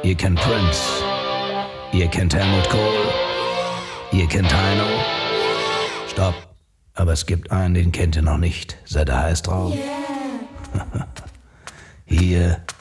Ihr kennt Prince, ihr kennt Helmut Kohl, ihr kennt Heino. Stopp, aber es gibt einen, den kennt ihr noch nicht. Seid ihr heiß drauf? Yeah. Hier